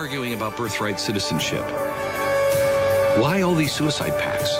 arguing about birthright citizenship? Why all these suicide pacts?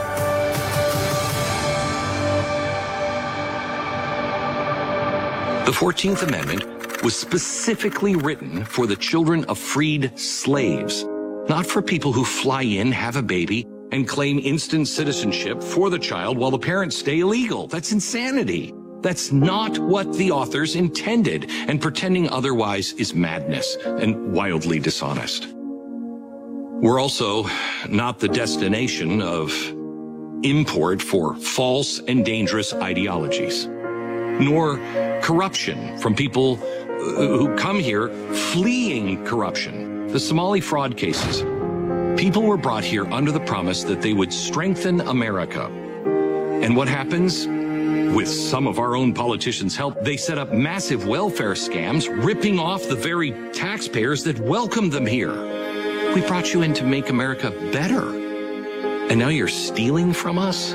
The 14th Amendment was specifically written for the children of freed slaves, not for people who fly in, have a baby, and claim instant citizenship for the child while the parents stay illegal. That's insanity. That's not what the authors intended, and pretending otherwise is madness and wildly dishonest. We're also not the destination of import for false and dangerous ideologies, nor corruption from people who come here fleeing corruption. The Somali fraud cases. People were brought here under the promise that they would strengthen America. And what happens? With some of our own politicians' help, they set up massive welfare scams, ripping off the very taxpayers that welcomed them here. We brought you in to make America better. And now you're stealing from us?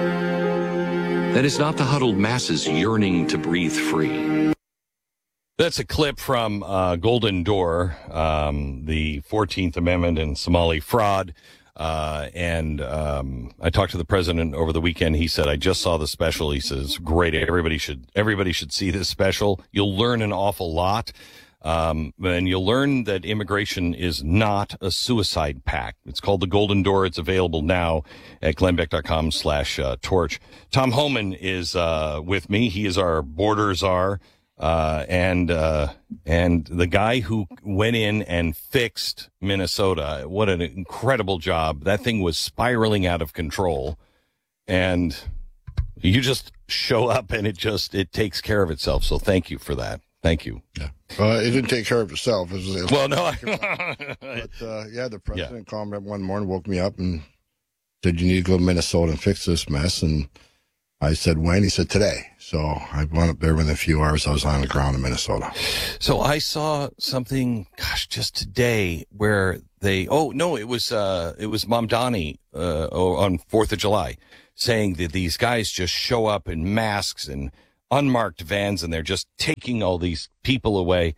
That is not the huddled masses yearning to breathe free. That's a clip from Golden Door, the 14th Amendment and Somali fraud. And I talked to the president over the weekend. He said, I just saw the special. He says, great. Everybody should see this special. You'll learn an awful lot. And you'll learn that immigration is not a suicide pact. It's called the Golden Door. It's available now at glennbeck.com/torch. Tom Homan is with me. He is our border czar. And the guy who went in and fixed Minnesota. What an incredible job. That thing was spiraling out of control. And you just show up and it takes care of itself. So thank you for that. Thank you. Yeah. It didn't take care of itself. Well, no. The president called me up one morning, woke me up and said, you need to go to Minnesota and fix this mess. And I said, when? He said, today. So I went up there within a few hours. I was on the ground in Minnesota. So I saw something, just today where it was Mamdani, on 4th of July saying that these guys just show up in masks and unmarked vans and they're just taking all these people away.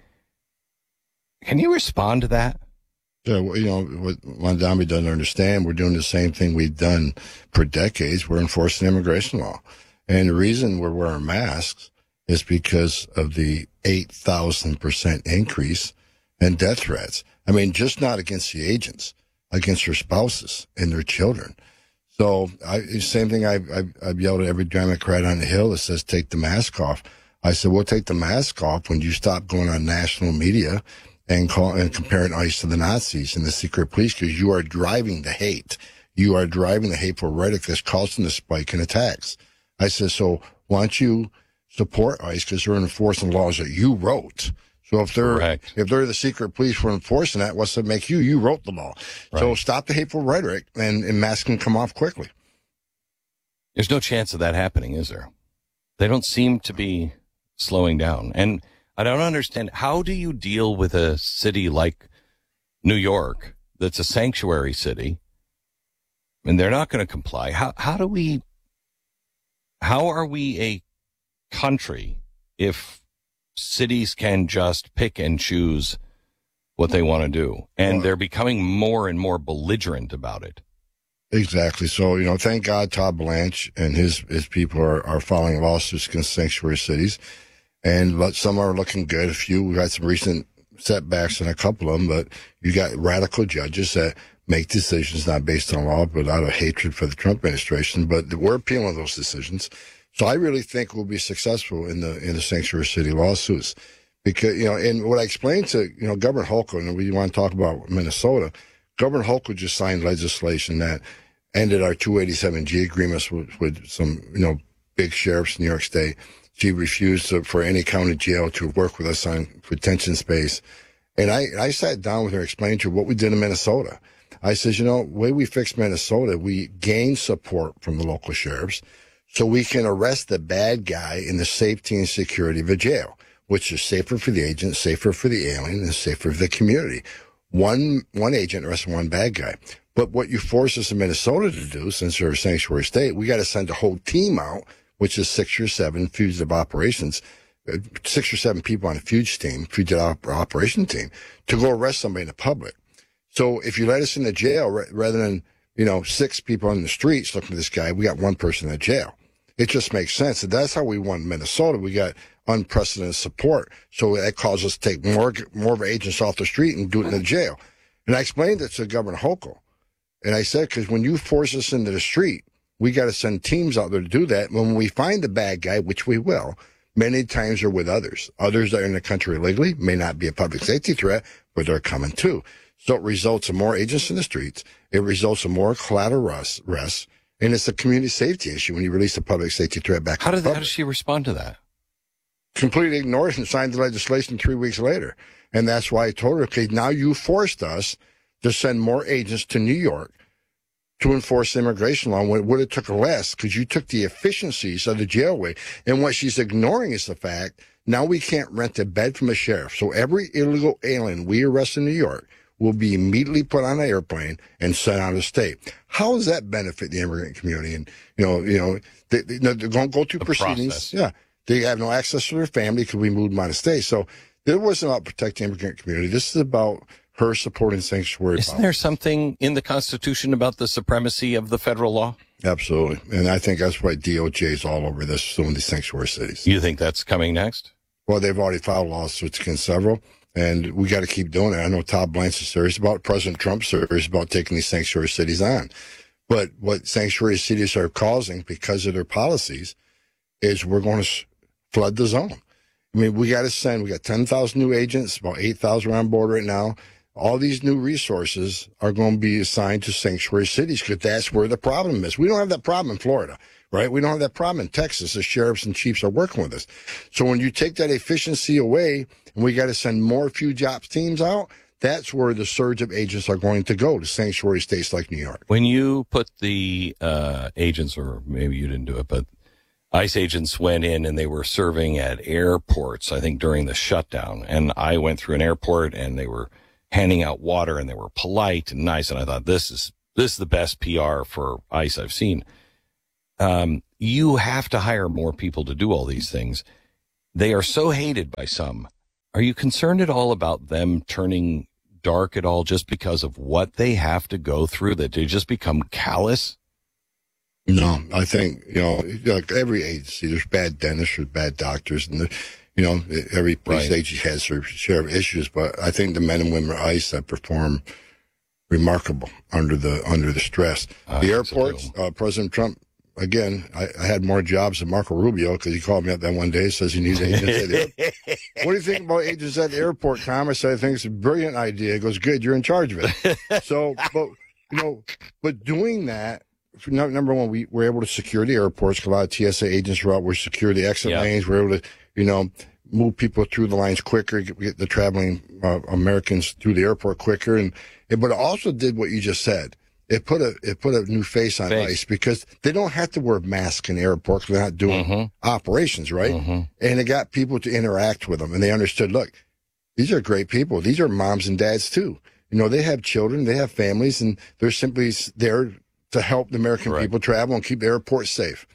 Can you respond to that? Yeah, what Mamdani doesn't understand, we're doing the same thing we've done for decades. We're enforcing immigration law. And the reason we're wearing masks is because of the 8,000% increase in death threats. I mean, just not against the agents, against their spouses and their children. So same thing I've yelled at every Democrat on the Hill that says take the mask off. I said, we'll take the mask off when you stop going on national media and comparing ICE to the Nazis and the secret police, because you are driving the hate. You are driving the hateful rhetoric that's causing the spike in attacks. I said, so why don't you support ICE because they're enforcing laws that you wrote? So if they're the secret police for enforcing that, what's that make you? You wrote the law. Right. So stop the hateful rhetoric and masks can come off quickly. There's no chance of that happening, is there? They don't seem to be slowing down. And I don't understand, how do you deal with a city like New York that's a sanctuary city and they're not going to comply? How are we a country if cities can just pick and choose what they want to do? And they're becoming more and more belligerent about it. Exactly. So, thank God Todd Blanche and his people are filing lawsuits against sanctuary cities. But some are looking good. We've had some recent setbacks in a couple of them, but you got radical judges that make decisions not based on law, but out of hatred for the Trump administration. But we're appealing those decisions. So I really think we'll be successful in the sanctuary city lawsuits. Because, and what I explained to, Governor Hochul, and we want to talk about Minnesota, Governor Hochul just signed legislation that ended our 287G agreements with some, big sheriffs in New York State. She refused for any county jail to work with us on detention space. And I sat down with her, explained to her what we did in Minnesota. I said, the way we fixed Minnesota, we gained support from the local sheriffs so we can arrest the bad guy in the safety and security of a jail, which is safer for the agent, safer for the alien, and safer for the community. One agent arrests one bad guy. But what you force us in Minnesota to do, since they're a sanctuary state, we got to send a whole team out, which is 6 or 7 fugitive operations, 6 or 7 people on a fugitive operation team, to go arrest somebody in the public. So if you let us into jail rather than, 6 people on the streets looking at this guy, we got 1 person in jail. It just makes sense. And that's how we won Minnesota. We got unprecedented support. So that caused us to take more of our agents off the street and do it in the jail. And I explained it to Governor Hochul. And I said, because when you force us into the street, we got to send teams out there to do that. When we find the bad guy, which we will, many times are with others. Others that are in the country illegally may not be a public safety threat, but they're coming too. So it results in more agents in the streets. It results in more collateral arrests. And it's a community safety issue when you release a public safety threat back. How does she respond to that? Completely ignored it and signed the legislation 3 weeks later. And that's why I told her, okay, now you forced us to send more agents to New York to enforce the immigration law when it would have took less, because you took the efficiencies of the jail away. And what she's ignoring is the fact now we can't rent a bed from a sheriff. So every illegal alien we arrest in New York will be immediately put on an airplane and sent out of state. How does that benefit the immigrant community? And, they're going to go through proceedings. Process. Yeah. They have no access to their family because we moved them out of state. So it wasn't about protecting the immigrant community. This is about her supporting sanctuary. Isn't there something in the Constitution about the supremacy of the federal law? Absolutely. And I think that's why DOJ is all over this, some of these sanctuary cities. You think that's coming next? Well, they've already filed lawsuits against several. And we got to keep doing it. I know Todd Blanche is serious about it. President Trump's serious about taking these sanctuary cities on. But what sanctuary cities are causing because of their policies is we're going to flood the zone. I mean, we got 10,000 new agents, about 8,000 are on board right now. All these new resources are going to be assigned to sanctuary cities because that's where the problem is. We don't have that problem in Florida, right? We don't have that problem in Texas. The sheriffs and chiefs are working with us. So when you take that efficiency away and we got to send more few jobs teams out, that's where the surge of agents are going to go, to sanctuary states like New York. When you put the agents, or maybe you didn't do it, but ICE agents went in and they were serving at airports, I think, during the shutdown. And I went through an airport and they were handing out water and they were polite and nice. And I thought, this is the best PR for ICE I've seen. You have to hire more people to do all these things. They are so hated by some. Are you concerned at all about them turning dark at all just because of what they have to go through, that they just become callous? No, I think, like every agency, there's bad dentists, there's bad doctors, and every police agency has their share of issues, but I think the men and women of ICE that perform remarkable under the stress. The airports, President Trump, again, I had more jobs than Marco Rubio because he called me up that one day, says he needs agents at the airport. What do you think about agents at the airport, Tom? I said, I think it's a brilliant idea. He goes, good, you're in charge of it. So, but doing that, number one, we were able to secure the airports. A lot of TSA agents were out. We secure the exit lanes. We're able to, move people through the lines quicker, get the traveling Americans through the airport quicker. But it also did what you just said. It put a new face on ICE because they don't have to wear masks in the airport because they're not doing operations, right? Mm-hmm. And it got people to interact with them. And they understood, look, these are great people. These are moms and dads too. They have children, they have families, and they're simply there to help the American people travel and keep the airport safe.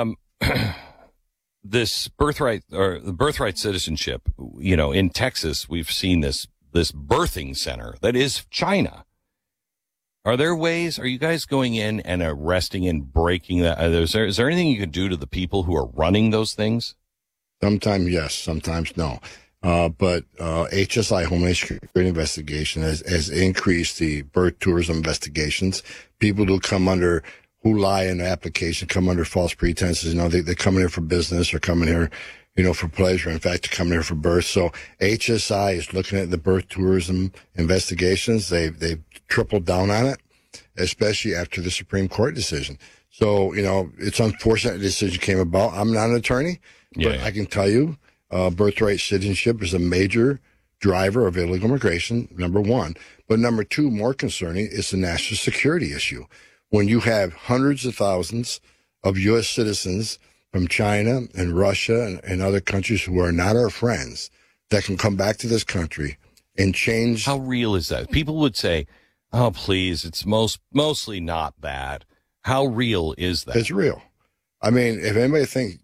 This birthright, or the birthright citizenship, in Texas, we've seen this birthing center that is China. Are there ways, are you guys going in and arresting and breaking that? Is there anything you can do to the people who are running those things? Sometimes yes, sometimes no. But HSI, Homeland Security Investigation, has increased the birth tourism investigations. People who lie in the application come under false pretenses. They come in here for business or come in here, for pleasure. In fact, they're coming here for birth. So HSI is looking at the birth tourism investigations. They've tripled down on it, especially after the Supreme Court decision. So, it's unfortunate the decision came about. I'm not an attorney, but I can tell you, birthright citizenship is a major driver of illegal immigration, number one. But number two, more concerning, is the national security issue. When you have hundreds of thousands of U.S. citizens from China and Russia and other countries who are not our friends that can come back to this country and change. How real is that? People would say, oh, please, it's mostly not bad. How real is that? It's real. I mean, if anybody thinks,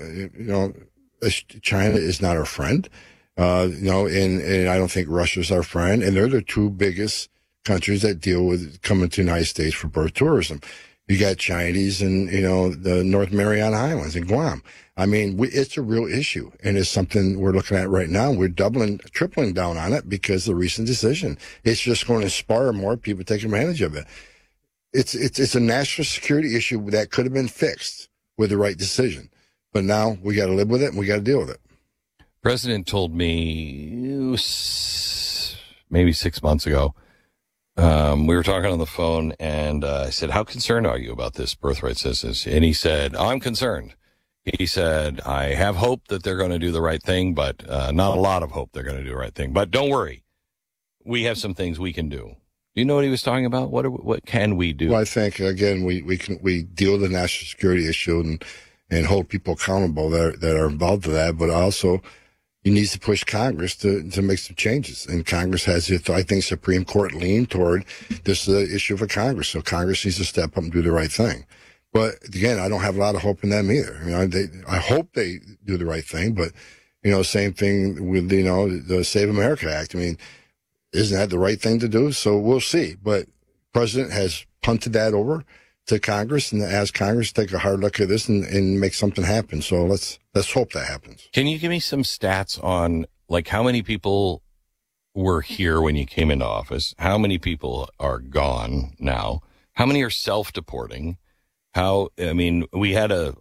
China is not our friend, and I don't think Russia's our friend, and they're the two biggest countries that deal with coming to the United States for birth tourism. You got Chinese and, the North Mariana Islands and Guam. I mean, it's a real issue, and it's something we're looking at right now. We're tripling down on it because of the recent decision. It's just going to inspire more people to take advantage of it. It's a national security issue that could have been fixed with the right decision. But now we got to live with it, and we got to deal with it. President told me maybe 6 months ago, we were talking on the phone, and I said, how concerned are you about this birthright census? And he said, I'm concerned. He said, I have hope that they're going to do the right thing, but not a lot of hope they're going to do the right thing. But don't worry. We have some things we can do. Do you know what he was talking about? What can we do? Well, I think, again, we deal with the national security issue and hold people accountable that are involved in that, but also he needs to push Congress to make some changes. And Congress has, I think, Supreme Court lean toward this issue for Congress. So Congress needs to step up and do the right thing. But again, I don't have a lot of hope in them either. I hope they do the right thing, but, same thing with, the Save America Act. I mean, isn't that the right thing to do? So we'll see. But President has punted that over to Congress and asked Congress to take a hard look at this and make something happen. So let's hope that happens. Can you give me some stats on how many people were here when you came into office? How many people are gone now? How many are self-deporting? We had a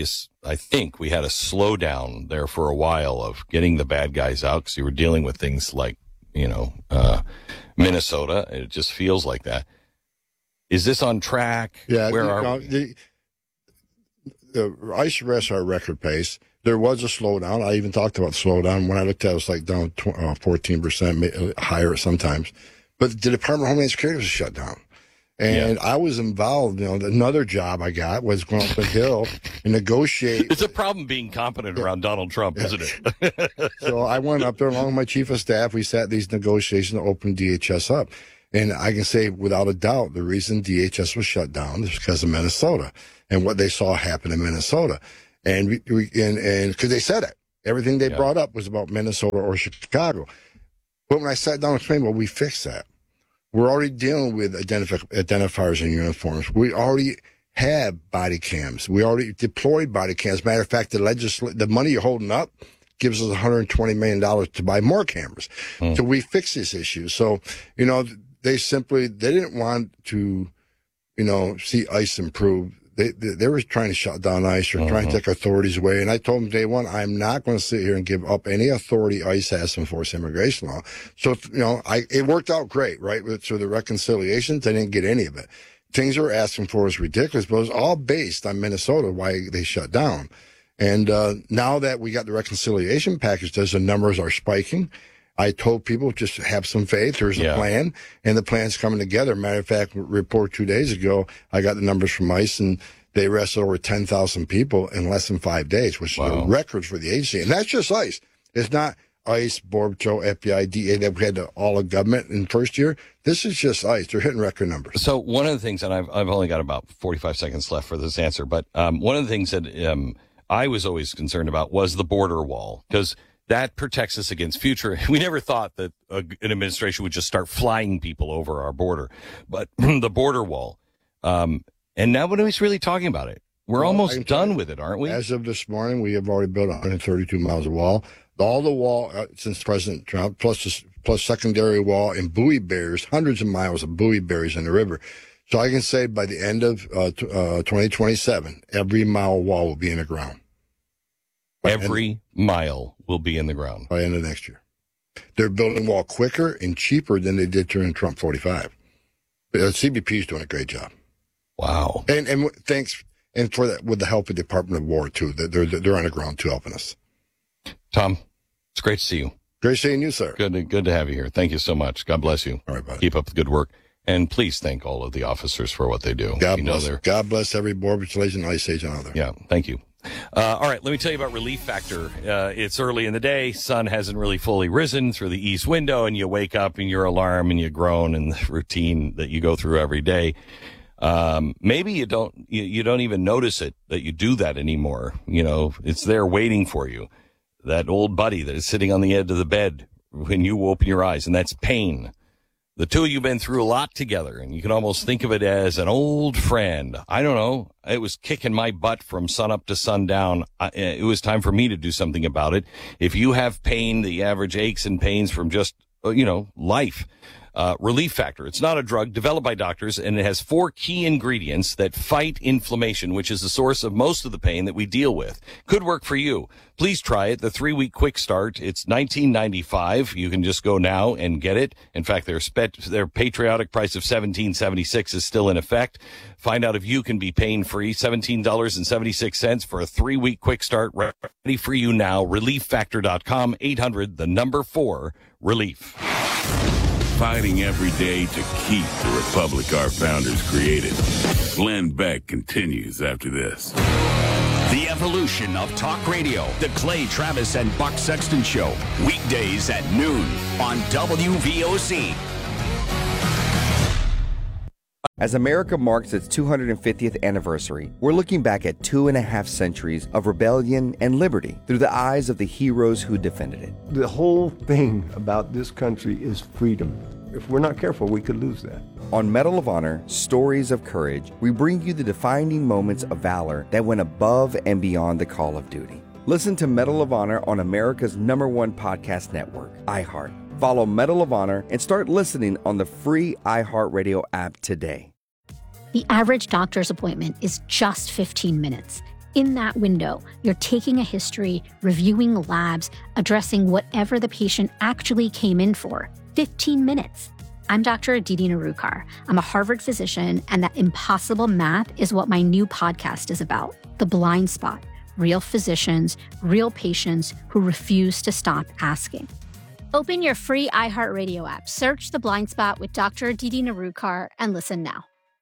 slowdown there for a while of getting the bad guys out because you were dealing with things like, Minnesota. It just feels like that. Is this on track? Yeah. Where are we? The ICE arrests are at record pace. There was a slowdown. I even talked about slowdown. When I looked at it, it was down 14%, higher sometimes. But the Department of Homeland Security was shut down. And I was involved. Another job I got was going up the Hill and negotiate. It's a problem being competent around Donald Trump, isn't it? So I went up there along with my chief of staff. We sat these negotiations to open DHS up. And I can say without a doubt, the reason DHS was shut down is because of Minnesota and what they saw happen in Minnesota. And because they said it, everything they brought up was about Minnesota or Chicago. But when I sat down and explained, well, we fixed that. We're already dealing with identifiers in uniforms. We already have body cams. We already deployed body cams. Matter of fact, the money you're holding up gives us $120 million to buy more cameras. So we fix this issue. So, they didn't want to, see ICE improve. They were trying to shut down ICE or trying to take authorities away. And I told them day one, I'm not going to sit here and give up any authority ICE has to enforce immigration law. So, it worked out great, right? So the reconciliations, they didn't get any of it. Things they were asking for was ridiculous, but it was all based on Minnesota, why they shut down. And now that we got the reconciliation package, the numbers are spiking. I told people just have some faith. There's a plan, and the plan's coming together. Matter of fact, report 2 days ago, I got the numbers from ICE, and they arrested over 10,000 people in less than 5 days, which is a record for the agency. And that's just ICE. It's not ICE, Border Patrol, FBI, DA that we had all of government in the first year. This is just ICE. They're hitting record numbers. So one of the things, and I've only got about 45 seconds left for this answer, but one of the things that I was always concerned about was the border wall, because that protects us against future. We never thought that an administration would just start flying people over our border, but the border wall. And now nobody's really talking about it. We're almost done with it, aren't we? As of this morning, we have already built 132 miles of wall. All the wall since President Trump, plus secondary wall and buoy barriers, hundreds of miles of buoy barriers in the river. So I can say by the end of 2027, every mile wall will be in the ground. Every mile will be in the ground. By the end of next year. They're building wall quicker and cheaper than they did during Trump 45. CBP is doing a great job. Wow. And thanks, and for that, with the help of the Department of War, too. They're on the ground, too, helping us. Tom, it's great to see you. Great seeing you, sir. Good to have you here. Thank you so much. God bless you. All right, buddy. Keep up the good work. And please thank all of the officers for what they do. God bless every Border Patrol agent, ICE agent out there. Yeah, thank you. All right, let me tell you about Relief Factor. It's early in the day. Sun hasn't really fully risen through the east window, and you wake up in your alarm and you groan in the routine that you go through every day. Maybe you don't even notice it, that you do that anymore. It's there waiting for you. That old buddy that is sitting on the edge of the bed when you open your eyes, and that's pain. The two of you have been through a lot together, and you can almost think of it as an old friend. I don't know. It was kicking my butt from sunup to sundown. It was time for me to do something about it. If you have pain, the average aches and pains from just, life, Relief Factor. It's not a drug developed by doctors, and it has 4 key ingredients that fight inflammation, which is the source of most of the pain that we deal with. Could work for you. Please try it. The 3-week quick start. It's $19.95. You can just go now and get it. In fact, their patriotic price of $17.76 is still in effect. Find out if you can be pain-free. $17.76 for a 3-week quick start. Ready for you now. ReliefFactor.com. 800-4-RELIEF. Fighting every day to keep the republic our founders created. Glenn Beck continues after this. The evolution of talk radio. The Clay Travis and Buck Sexton Show. Weekdays at noon on WVOC. As America marks its 250th anniversary, we're looking back at 2.5 centuries of rebellion and liberty through the eyes of the heroes who defended it. The whole thing about this country is freedom. If we're not careful, we could lose that. On Medal of Honor, Stories of Courage, we bring you the defining moments of valor that went above and beyond the call of duty. Listen to Medal of Honor on America's #1 podcast network, iHeart. Follow Medal of Honor and start listening on the free iHeartRadio app today. The average doctor's appointment is just 15 minutes. In that window, you're taking a history, reviewing labs, addressing whatever the patient actually came in for. 15 minutes. I'm Dr. Aditi Narukar. I'm a Harvard physician, and that impossible math is what my new podcast is about. The Blind Spot. Real physicians, real patients who refuse to stop asking. Open your free iHeartRadio app, search The Blind Spot with Dr. Aditi Narukar, and listen now.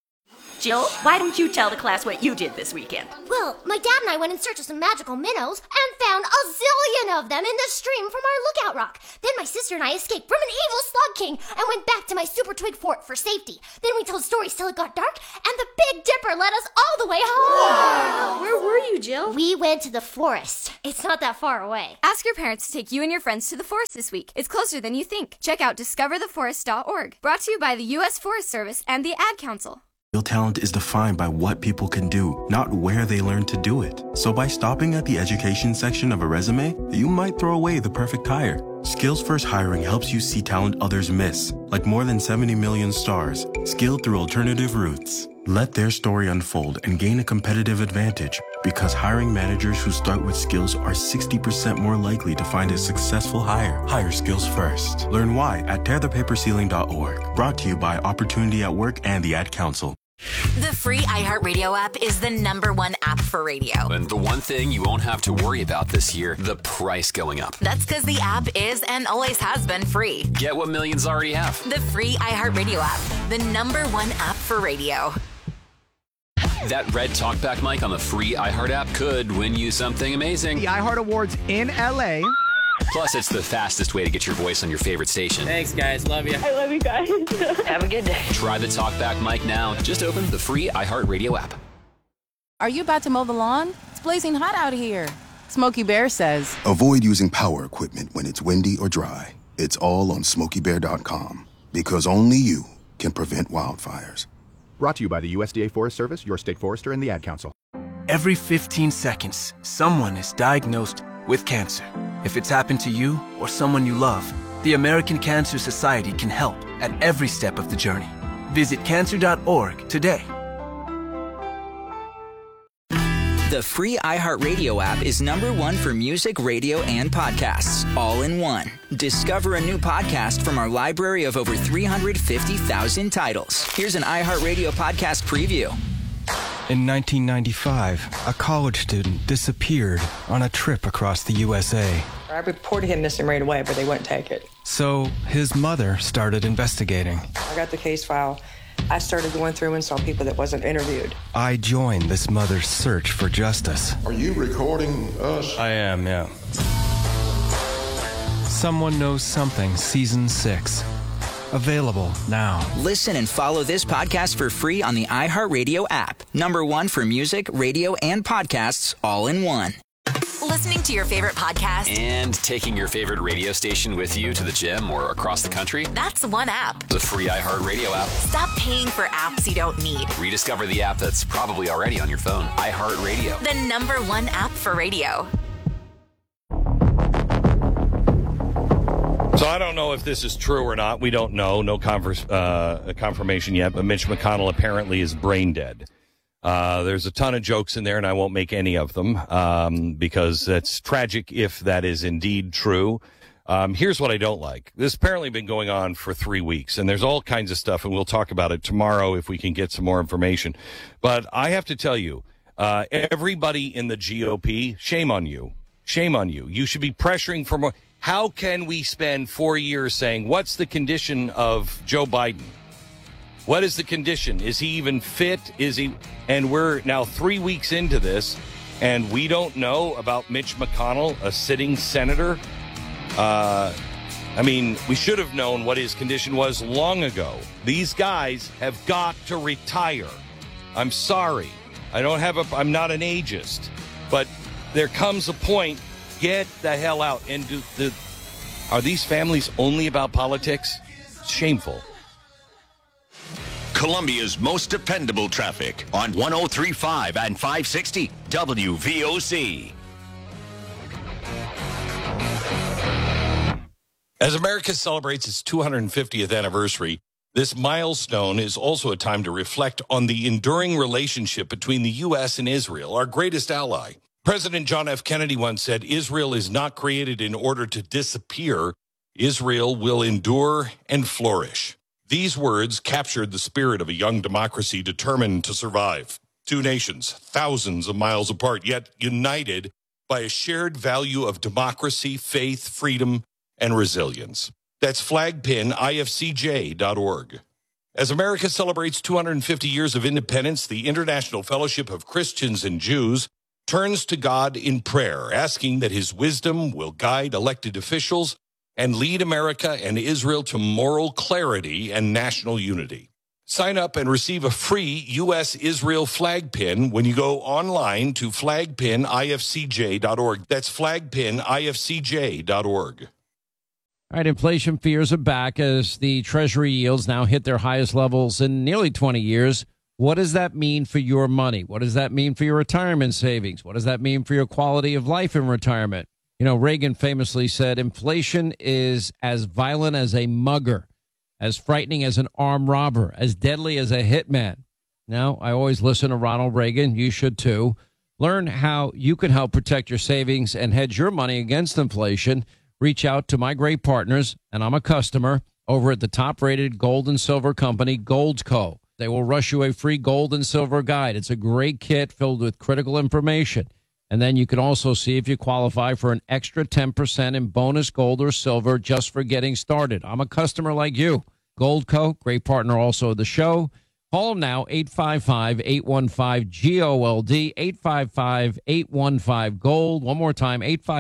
Jill, why don't you tell the class what you did this weekend? Well, my dad and I went in search of some magical minnows and found a zillion of them in the stream from our lookout rock. Then my sister and I escaped from an evil slug king and went back to my super twig fort for safety. Then we told stories till it got dark, and the Big Dipper led us all the way home. Wow. Where were you, Jill? We went to the forest. It's not that far away. Ask your parents to take you and your friends to the forest this week. It's closer than you think. Check out discovertheforest.org. Brought to you by the U.S. Forest Service and the Ad Council. Real talent is defined by what people can do, not where they learn to do it. So by stopping at the education section of a resume, you might throw away the perfect hire. Skills First Hiring helps you see talent others miss, like more than 70 million stars, skilled through alternative routes. Let their story unfold and gain a competitive advantage, because hiring managers who start with skills are 60% more likely to find a successful hire. Hire skills first. Learn why at tearthepaperceiling.org. Brought to you by Opportunity at Work and the Ad Council. The free iHeartRadio app is the #1 app for radio. And the one thing you won't have to worry about this year, the price going up. That's because the app is and always has been free. Get what millions already have. The free iHeartRadio app, the #1 app for radio. That red talkback mic on the free iHeart app could win you something amazing. The iHeart Awards in LA. Plus, it's the fastest way to get your voice on your favorite station. Thanks, guys. Love you. I love you guys. Have a good day. Try the talkback mic now. Just open the free iHeartRadio app. Are you about to mow the lawn? It's blazing hot out here. Smokey Bear says, avoid using power equipment when it's windy or dry. It's all on SmokeyBear.com. Because only you can prevent wildfires. Brought to you by the USDA Forest Service, your state forester, and the Ad Council. Every 15 seconds, someone is diagnosed with cancer. If it's happened to you or someone you love, the American Cancer Society can help at every step of the journey. Visit cancer.org today. The free iHeartRadio app is #1 for music, radio, and podcasts, all in one. Discover a new podcast from our library of over 350,000 titles. Here's an iHeartRadio podcast preview. In 1995, a college student disappeared on a trip across the USA. I reported him missing right away, but they wouldn't take it. So his mother started investigating. I got the case file. I started going through and saw people that wasn't interviewed. I joined this mother's search for justice. Are you recording us? I am, yeah. Someone Knows Something, Season 6. Available now. Listen and follow this podcast for free on the iHeartRadio app. #1 for music, radio, and podcasts, all in one. Listening to your favorite podcast and taking your favorite radio station with you to the gym or across the country. That's one app. The free iHeartRadio app. Stop paying for apps you don't need. Rediscover the app that's probably already on your phone. iHeartRadio. The #1 app for radio. So I don't know if this is true or not. We don't know. No confirmation yet. But Mitch McConnell apparently is brain dead. There's a ton of jokes in there, and I won't make any of them because that's tragic if that is indeed true. Here's what I don't like. This has apparently been going on for 3 weeks, and there's all kinds of stuff, and we'll talk about it tomorrow if we can get some more information. But I have to tell you, everybody in the GOP, shame on you. Shame on you. You should be pressuring for more. How can we spend 4 years saying, what's the condition of Joe Biden? What is the condition? Is he even fit? Is he? And we're now 3 weeks into this, and we don't know about Mitch McConnell, a sitting senator. I mean, we should have known what his condition was long ago. These guys have got to retire. I'm sorry. I'm not an ageist, but there comes a point. Get the hell out. And are these families only about politics? Shameful. Columbia's most dependable traffic on 103.5 and 560 WVOC. As America celebrates its 250th anniversary, this milestone is also a time to reflect on the enduring relationship between the U.S. and Israel, our greatest ally. President John F. Kennedy once said, Israel is not created in order to disappear. Israel will endure and flourish. These words captured the spirit of a young democracy determined to survive. Two nations, thousands of miles apart, yet united by a shared value of democracy, faith, freedom, and resilience. That's flagpinifcj.org. As America celebrates 250 years of independence, the International Fellowship of Christians and Jews turns to God in prayer, asking that his wisdom will guide elected officials and lead America and Israel to moral clarity and national unity. Sign up and receive a free U.S.-Israel flag pin when you go online to flagpinifcj.org. That's flagpinifcj.org. All right, inflation fears are back as the Treasury yields now hit their highest levels in nearly 20 years. What does that mean for your money? What does that mean for your retirement savings? What does that mean for your quality of life in retirement? You know, Reagan famously said, inflation is as violent as a mugger, as frightening as an armed robber, as deadly as a hitman. Now, I always listen to Ronald Reagan. You should, too. Learn how you can help protect your savings and hedge your money against inflation. Reach out to my great partners, and I'm a customer, over at the top-rated gold and silver company, Goldco. They will rush you a free gold and silver guide. It's a great kit filled with critical information. And then you can also see if you qualify for an extra 10% in bonus gold or silver just for getting started. I'm a customer like you. Goldco, great partner also of the show. Call them now, 855-815-GOLD, 855-815-GOLD. One more time,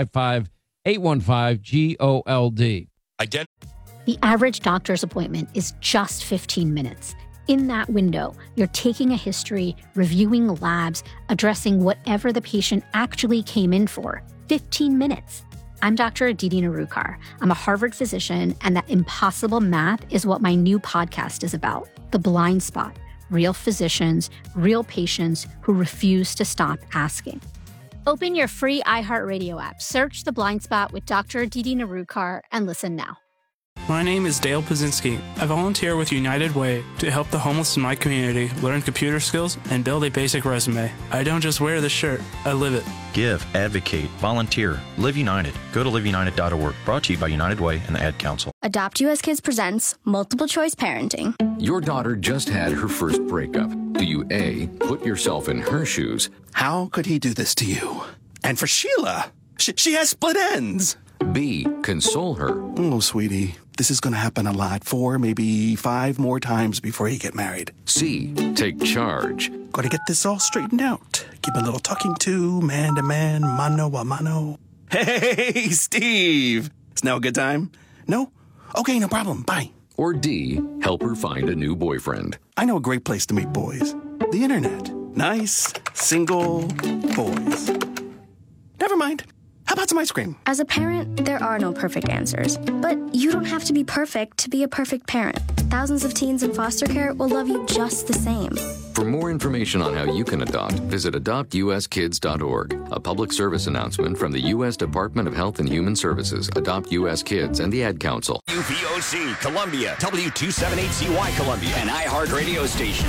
855-815-GOLD. The average doctor's appointment is just 15 minutes. In that window, you're taking a history, reviewing labs, addressing whatever the patient actually came in for. 15 minutes. I'm Dr. Aditi Narukar. I'm a Harvard physician, and that impossible math is what my new podcast is about. The Blind Spot. Real physicians, real patients who refuse to stop asking. Open your free iHeartRadio app, search The Blind Spot with Dr. Aditi Narukar, and listen now. My name is Dale Pazinski. I volunteer with United Way to help the homeless in my community learn computer skills and build a basic resume. I don't just wear the shirt, I live it. Give, advocate, volunteer, Live United. Go to liveunited.org. Brought to you by United Way and the Ad Council. Adopt US Kids presents Multiple Choice Parenting. Your daughter just had her first breakup. Do you A, put yourself in her shoes? How could he do this to you? And for Sheila, she has split ends. B, console her. Oh, sweetie, this is going to happen a lot. 4, maybe 5 more times before you get married. C, take charge. Got to get this all straightened out. Give a little talking to, man to man, mano a mano. Hey, Steve! Is now a good time? No? Okay, no problem. Bye. Or D, help her find a new boyfriend. I know a great place to meet boys. The internet. Nice, single boys. Never mind. about some ice cream? As a parent, there are no perfect answers. But you don't have to be perfect to be a perfect parent. Thousands of teens in foster care will love you just the same. For more information on how you can adopt, visit adoptuskids.org. A public service announcement from the U.S. Department of Health and Human Services, Adopt U.S. Kids, and the Ad Council. WVOC Columbia, W278CY Columbia, an iHeart radio station.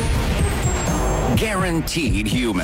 Guaranteed human.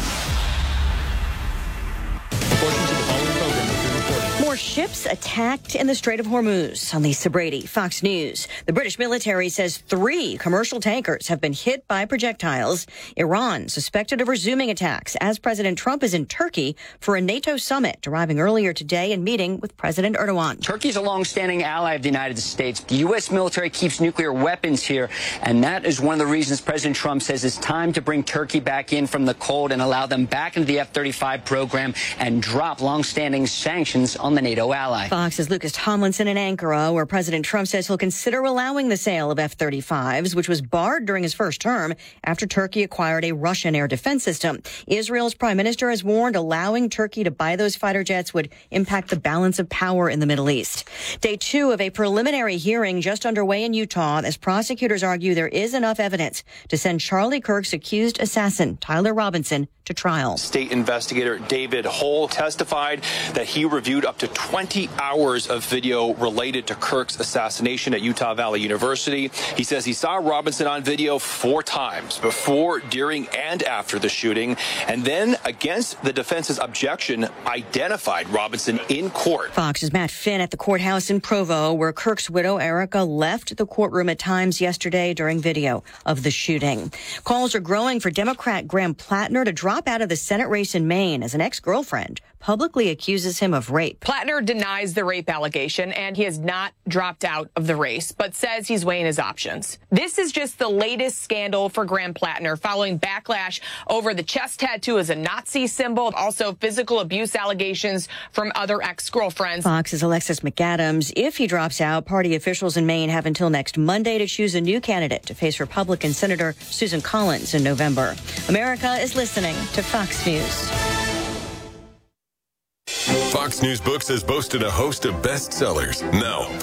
More ships attacked in the Strait of Hormuz. I'm Lisa Brady, Fox News. The British military says 3 commercial tankers have been hit by projectiles. Iran suspected of resuming attacks as President Trump is in Turkey for a NATO summit, arriving earlier today and meeting with President Erdogan. Turkey's a long-standing ally of the United States. The U.S. military keeps nuclear weapons here, and that is one of the reasons President Trump says it's time to bring Turkey back in from the cold and allow them back into the F-35 program and drop long-standing sanctions on the NATO ally. Fox's Lucas Tomlinson in Ankara, where President Trump says he'll consider allowing the sale of F-35s, which was barred during his first term after Turkey acquired a Russian air defense system. Israel's prime minister has warned allowing Turkey to buy those fighter jets would impact the balance of power in the Middle East. Day 2 of a preliminary hearing just underway in Utah as prosecutors argue there is enough evidence to send Charlie Kirk's accused assassin, Tyler Robinson, to trial. State investigator David Hull testified that he reviewed up to 20 hours of video related to Kirk's assassination at Utah Valley University. He says he saw Robinson on video 4 times before, during, and after the shooting, and then, against the defense's objection, identified Robinson in court. Fox's Matt Finn at the courthouse in Provo, where Kirk's widow Erica left the courtroom at times yesterday during video of the shooting. Calls are growing for Democrat Graham Plattner to drop out of the Senate race in Maine as an ex-girlfriend publicly accuses him of rape. Plattner denies the rape allegation, and he has not dropped out of the race, but says he's weighing his options. This is just the latest scandal for Graham Plattner, following backlash over the chest tattoo as a Nazi symbol, also physical abuse allegations from other ex-girlfriends. Fox's Alexis McAdams. If he drops out, party officials in Maine have until next Monday to choose a new candidate to face Republican Senator Susan Collins in November. America is listening to Fox News. Fox News Books has boasted a host of bestsellers. Now,